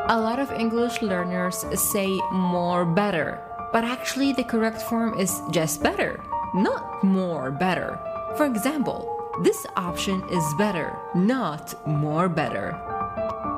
A lot of English learners say more better, but actually the correct form is just better, not more better. For example, this option is better, not more better.